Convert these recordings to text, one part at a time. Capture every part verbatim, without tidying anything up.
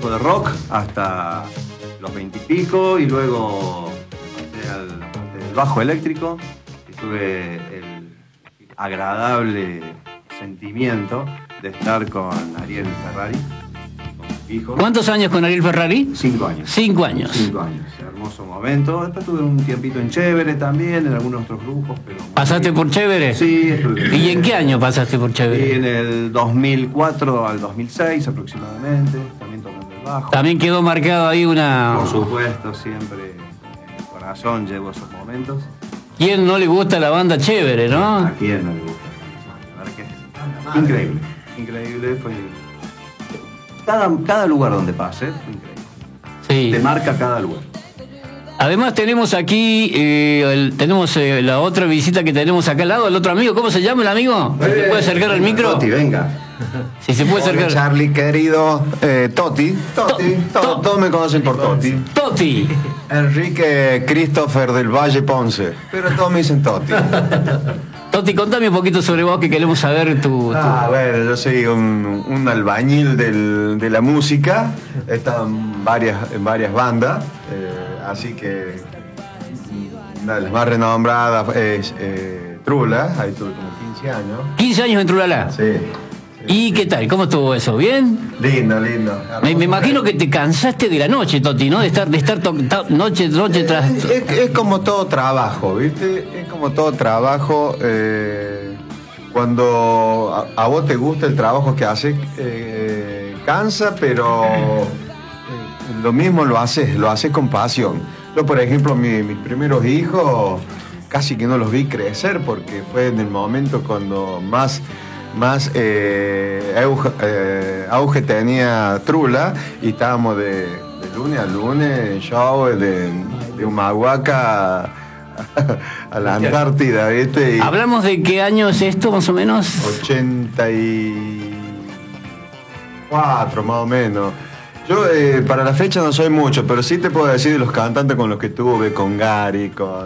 grupo de rock hasta los veintipico y, y luego pasé al del bajo eléctrico y tuve el agradable sentimiento de estar con Ariel Ferrari, con mi hijo. ¿Cuántos años con Ariel Ferrari? Cinco años. Cinco años. Cinco años, hermoso momento. Después tuve un tiempito en Chévere también, en algunos otros grupos. Pero ¿Pasaste por Chévere? Sí, estuve. ¿Y en qué año pasaste por Chévere? Y en el dos mil cuatro al dos mil seis aproximadamente, también tocando el bajo. También quedó marcado ahí una... Por supuesto, siempre en el corazón llevo esos momentos. ¿Quién no le gusta la banda Chévere, no? ¿A quién no le gusta? La verdad que es increíble, increíble. Fue cada, cada lugar donde pase, fue increíble. Sí. Te marca cada lugar. Además tenemos aquí, eh, el, tenemos eh, la otra visita que tenemos acá al lado, el otro amigo. ¿Cómo se llama el amigo? ¿Se puede acercar al micro? Toti, venga. Si se puede acercar. Hola, Charlie, querido. Eh, Toti. Toti. To- To- todos me conocen por Toti. Toti. Enrique Christopher del Valle Ponce. Pero todos me dicen Toti. Toti, contame un poquito sobre vos que queremos saber tu... tu... Ah, bueno, yo soy un, un albañil del- de la música. He estado en varias, en varias bandas. eh, así que una de las más renombradas es eh, Trula. Ahí tuve como quince años. quince años en Trulala. Sí. ¿Y qué tal? ¿Cómo estuvo eso? ¿Bien? Lindo, lindo. Me, me imagino que te cansaste de la noche, Toti, ¿no? De estar, de estar to- ta- noche, noche tras... Es, es- es como todo trabajo, ¿viste? Es como todo trabajo. eh, cuando a, a vos te gusta el trabajo que haces, eh, cansa, pero eh, lo mismo lo haces, lo haces con pasión. Yo, por ejemplo, mi- mis primeros hijos casi que no los vi crecer porque fue en el momento cuando más más eh, auge, eh, auge tenía Trula y estábamos de, de lunes a lunes, show de, de Humahuaca a, a la Antártida, ¿viste? Y ¿Hablamos de qué año es esto, más o menos? ochenta y cuatro más o menos. Yo eh, para la fecha no soy mucho, pero sí te puedo decir de los cantantes con los que tuve, con Gary, con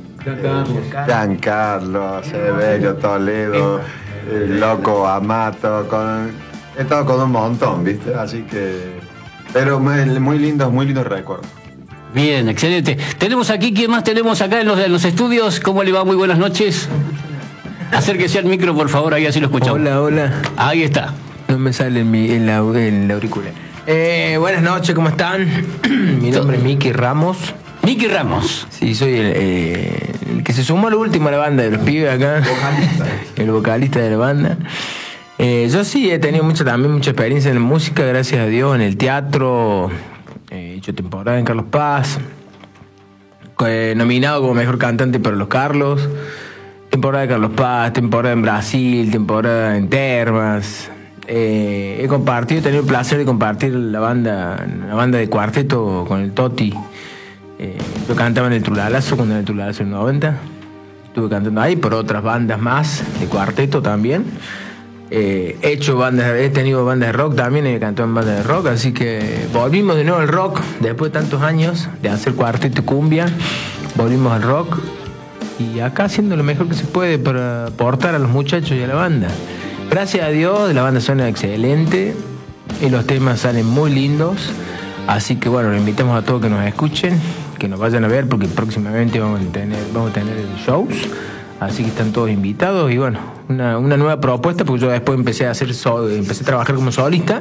Giancarlo, Severio, Toledo, el loco Amato, con, he estado con un montón, ¿viste? Así que, pero muy, muy lindos, muy lindos recuerdos. Bien, excelente. Tenemos aquí, ¿quién más tenemos acá en los, en los estudios? ¿Cómo le va? Muy buenas noches. Acérquese al micro, por favor, ahí así lo escuchamos. Hola, hola. Ahí está. No me sale en, mi, en, la, en la auricular. Eh, buenas noches, ¿cómo están? Mi nombre es Miki Ramos. Miki Ramos. Sí, soy el, eh, el que se sumó al último a la banda de los pibes acá. El vocalista de la banda. Eh, yo sí he tenido mucha, también mucha experiencia en la música, gracias a Dios, en el teatro. He hecho temporada en Carlos Paz. Eh, nominado como mejor cantante para los Carlos. Temporada de Carlos Paz, temporada en Brasil, temporada en Termas. Eh, he compartido, he tenido el placer de compartir la banda, la banda de cuarteto con el Toti. Eh, yo cantaba en el Trulalazo, cuando era el Trulalazo en el noventa. Estuve cantando ahí por otras bandas más, de cuarteto también. Eh, he hecho bandas, he tenido bandas de rock también, he cantado en bandas de rock, así que volvimos de nuevo al rock después de tantos años de hacer cuarteto y cumbia. Volvimos al rock y acá haciendo lo mejor que se puede para aportar a los muchachos y a la banda. Gracias a Dios, la banda suena excelente y los temas salen muy lindos. Así que bueno, los invitamos a todos que nos escuchen, que nos vayan a ver porque próximamente vamos a tener, vamos a tener shows. Así que están todos invitados y bueno, una, una nueva propuesta porque yo después empecé a hacer so, empecé a trabajar como solista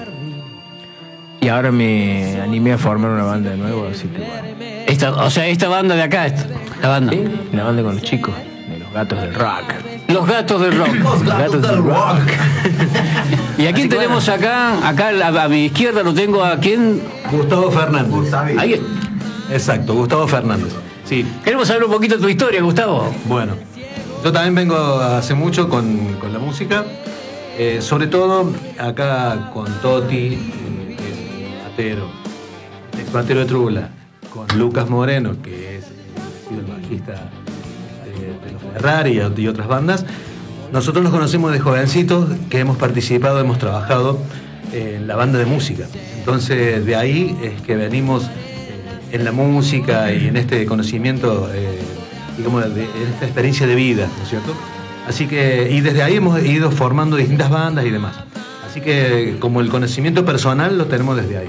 y ahora me animé a formar una banda de nuevo, así que bueno. Esta, o sea, esta banda de acá, esta, la banda. Sí, la banda con los chicos, de los gatos del rock. Los gatos del rock. Los gatos del rock. ¿Y a quién tenemos acá? Acá a, a mi izquierda lo tengo a quién. Gustavo Fernández. Ahí. Exacto, Gustavo Fernández. Sí. Queremos saber un poquito de tu historia, Gustavo. Bueno, yo también vengo hace mucho con, con la música, eh, sobre todo acá con Toti, eh, que es el batero, el ex batero de Trula, con Lucas Moreno, que es eh, sido el bajista de, de los Ferrari y otras bandas. Nosotros nos conocemos de jovencitos que hemos participado, hemos trabajado en la banda de música. Entonces, de ahí es que venimos eh, en la música y en este conocimiento, eh, digamos, de, de esta experiencia de vida, ¿no es cierto? Así que, y desde ahí hemos ido formando distintas bandas y demás. Así que, como el conocimiento personal lo tenemos desde ahí.